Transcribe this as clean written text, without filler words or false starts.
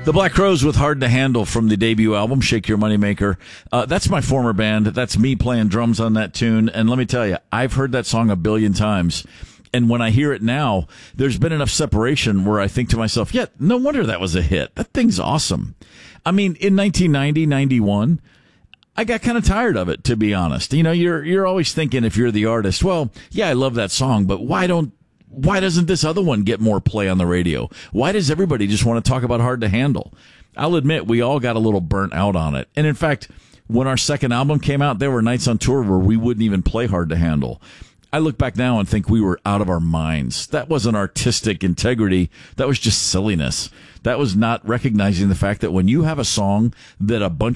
The Black Crowes with Hard to Handle from the debut album, Shake Your Moneymaker. That's my former band. That's me playing drums on that tune. And let me tell you, I've heard that song a billion times. And when I hear it now, there's been enough separation where I think to myself, yeah, no wonder that was a hit. That thing's awesome. I mean, in 1990, 91, I got kind of tired of it, to be honest. You know, you're always thinking if you're the artist, well, yeah, I love that song, but why doesn't this other one get more play on the radio? Why does everybody just want to talk about Hard to Handle? I'll admit we all got a little burnt out on it. And in fact, when our second album came out, there were nights on tour where we wouldn't even play Hard to Handle. I look back now and think we were out of our minds. That wasn't artistic integrity. That was just silliness. That was not recognizing the fact that when you have a song that a bunch